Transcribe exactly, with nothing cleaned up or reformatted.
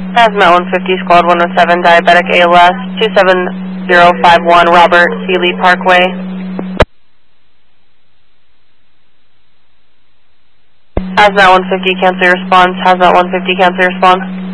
Hazmat one fifty, Squad one oh seven, diabetic A L S, two seven zero five one, Robert Seeley Parkway. Hazmat one fifty, cancel your response. Hazmat one fifty, cancel your response.